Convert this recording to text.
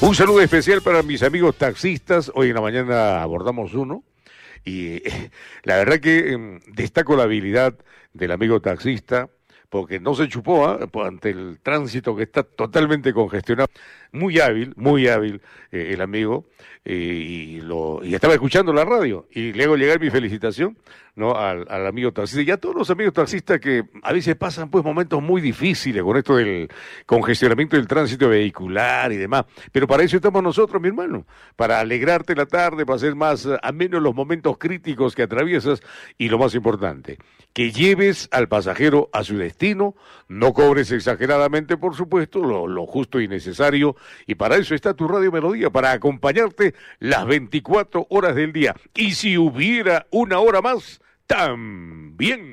Un saludo especial para mis amigos taxistas. Hoy en la mañana abordamos uno y la verdad que destaco la habilidad del amigo taxista porque no se chupó ante el tránsito que está totalmente congestionado. Muy hábil el amigo y estaba escuchando la radio y le hago llegar mi felicitación, ¿no? al amigo taxista y a todos los amigos taxistas que a veces pasan pues momentos muy difíciles con esto del congestionamiento del tránsito vehicular y demás, pero para eso estamos nosotros, mi hermano, para alegrarte la tarde, para hacer más amenos los momentos críticos que atraviesas y lo más importante, que lleves al pasajero a su destino, no cobres exageradamente, por supuesto, lo justo y necesario, y para eso está tu Radio Melodía, para acompañarte las 24 horas del día. Y si hubiera una hora más, también.